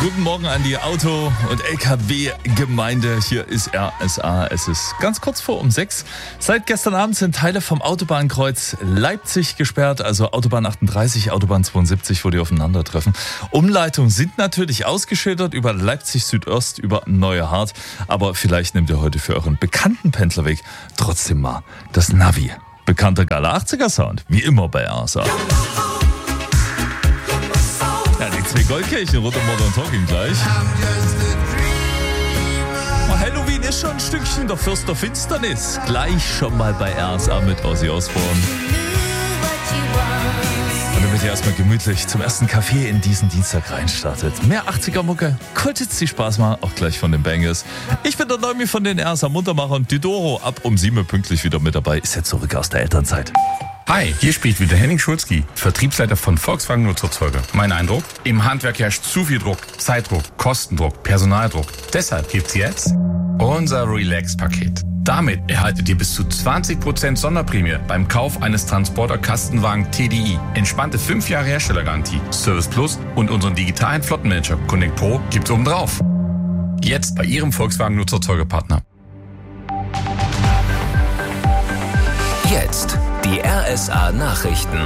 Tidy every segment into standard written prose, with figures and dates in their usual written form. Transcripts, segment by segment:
Guten Morgen an die Auto- und LKW-Gemeinde. Hier ist RSA. Es ist ganz kurz vor 6. Seit gestern Abend sind Teile vom Autobahnkreuz Leipzig gesperrt, also Autobahn 38, Autobahn 72, wo die aufeinandertreffen. Umleitungen sind natürlich ausgeschildert über Leipzig Südost, über Neue Hart. Aber vielleicht nehmt ihr heute für euren bekannten Pendlerweg trotzdem mal das Navi. Bekannter geiler 80er-Sound, wie immer bei RSA. Ja, die 2 Goldkirchen, Roter Modern Talking gleich. Halloween ist schon ein Stückchen der Fürst der Finsternis. Gleich schon mal bei RSA mit Ozzy Osbourne. Und damit ihr erstmal gemütlich zum ersten Kaffee in diesen Dienstag reinstartet. Mehr 80er-Mucke, kurz die Spaß mal, auch gleich von den Bangers. Ich bin der Neumi von den RSA Muntermachern. Die Doro ab 7 pünktlich wieder mit dabei. Ist jetzt zurück aus der Elternzeit. Hi, hier spricht wieder Henning Schulzki, Vertriebsleiter von Volkswagen Nutzerzeuger. Mein Eindruck? Im Handwerk herrscht zu viel Druck, Zeitdruck, Kostendruck, Personaldruck. Deshalb gibt's jetzt unser Relax-Paket. Damit erhaltet ihr bis zu 20% Sonderprämie beim Kauf eines Transporter-Kastenwagen TDI. Entspannte 5 Jahre Herstellergarantie, Service Plus und unseren digitalen Flottenmanager Connect Pro gibt's obendrauf. Jetzt bei Ihrem Volkswagen Nutzerzeugerpartner. Jetzt die RSA Nachrichten.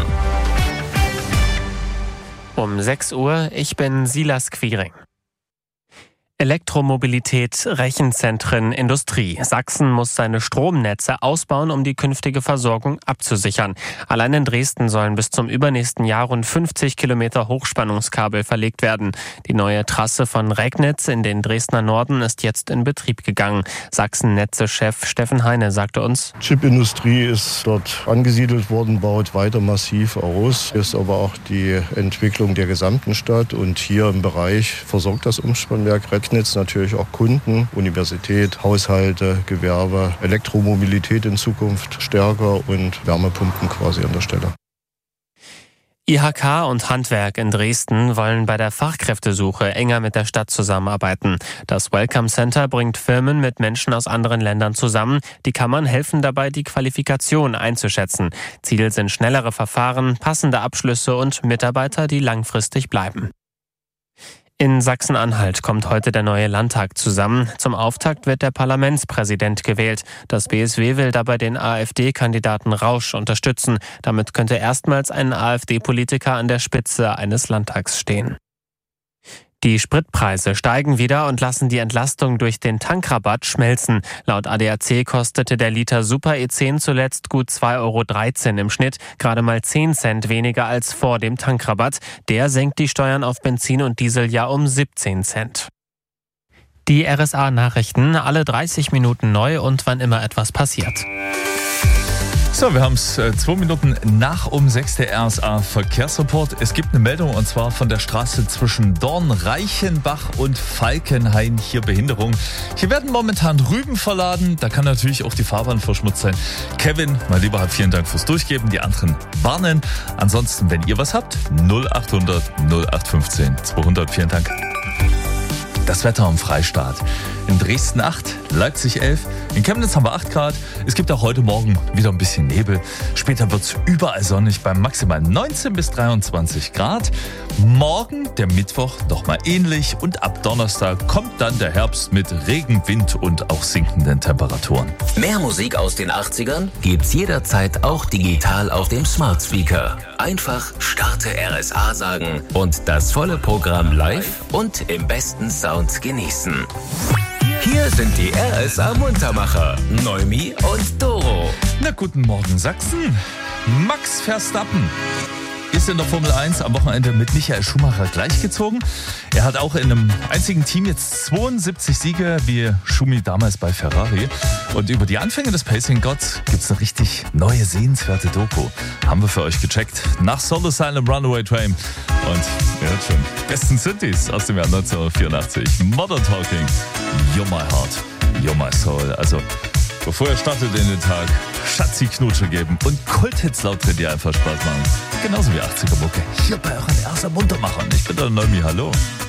Um 6 Uhr, ich bin Silas Quiring. Elektromobilität, Rechenzentren, Industrie. Sachsen muss seine Stromnetze ausbauen, um die künftige Versorgung abzusichern. Allein in Dresden sollen bis zum übernächsten Jahr rund 50 Kilometer Hochspannungskabel verlegt werden. Die neue Trasse von Regnitz in den Dresdner Norden ist jetzt in Betrieb gegangen. Sachsen-Netze-Chef Steffen Heine sagte uns: Chipindustrie ist dort angesiedelt worden, baut weiter massiv aus. Ist aber auch die Entwicklung der gesamten Stadt. Und hier im Bereich versorgt das Umspannwerk Regnitz natürlich auch Kunden, Universität, Haushalte, Gewerbe, Elektromobilität in Zukunft stärker und Wärmepumpen quasi an der Stelle. IHK und Handwerk in Dresden wollen bei der Fachkräftesuche enger mit der Stadt zusammenarbeiten. Das Welcome Center bringt Firmen mit Menschen aus anderen Ländern zusammen. Die Kammern helfen dabei, die Qualifikation einzuschätzen. Ziel sind schnellere Verfahren, passende Abschlüsse und Mitarbeiter, die langfristig bleiben. In Sachsen-Anhalt kommt heute der neue Landtag zusammen. Zum Auftakt wird der Parlamentspräsident gewählt. Das BSW will dabei den AfD-Kandidaten Rausch unterstützen. Damit könnte erstmals ein AfD-Politiker an der Spitze eines Landtags stehen. Die Spritpreise steigen wieder und lassen die Entlastung durch den Tankrabatt schmelzen. Laut ADAC kostete der Liter Super E10 zuletzt gut 2,13 € im Schnitt, gerade mal 10 Cent weniger als vor dem Tankrabatt. Der senkt die Steuern auf Benzin und Diesel ja um 17 Cent. Die RSA-Nachrichten, alle 30 Minuten neu und wann immer etwas passiert. So, wir haben es 2 Minuten nach 6 der RSA Verkehrsreport. Es gibt eine Meldung und zwar von der Straße zwischen Dornreichenbach und Falkenhain. Hier Behinderung. Hier werden momentan Rüben verladen. Da kann natürlich auch die Fahrbahn verschmutzt sein. Kevin, mein Lieber, vielen Dank fürs Durchgeben. Die anderen warnen. Ansonsten, wenn ihr was habt, 0800 0815 200. Vielen Dank. Das Wetter am Freistaat. In Dresden 8, Leipzig 11, in Chemnitz haben wir 8 Grad. Es gibt auch heute Morgen wieder ein bisschen Nebel. Später wird es überall sonnig bei maximal 19 bis 23 Grad. Morgen, der Mittwoch, nochmal ähnlich. Und ab Donnerstag kommt dann der Herbst mit Regen, Wind und auch sinkenden Temperaturen. Mehr Musik aus den 80ern gibt's jederzeit auch digital auf dem Smart Speaker. Einfach Starte RSA sagen und das volle Programm live und im besten Sound genießen. Hier sind die RSA Muntermacher, Neumi und Doro. Na, guten Morgen Sachsen. Max Verstappen ist in der Formel 1 am Wochenende mit Michael Schumacher gleichgezogen. Er hat auch in einem einzigen Team jetzt 72 Siege wie Schumi damals bei Ferrari. Und über die Anfänge des Pacing-Gods gibt es eine richtig neue, sehenswerte Doku. Haben wir für euch gecheckt. Nach Soul Asylum, Runaway Train und ihr hört schon, besten Cities aus dem Jahr 1984. Modern Talking, You're My Heart, You're My Soul. Also bevor ihr startet in den Tag, Schatzi Knutsche geben und Kulthits laut drin, die einfach Spaß machen. Genauso wie 80er Mucke. Hier bei euren RSA Muntermachern. Ich bin der Neumi, hallo.